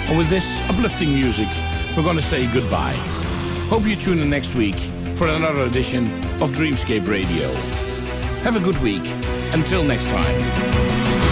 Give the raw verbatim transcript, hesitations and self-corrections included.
And with this uplifting music, we're going to say goodbye. Hope you tune in next week for another edition of Dreamscape Radio. Have a good week. Until next time.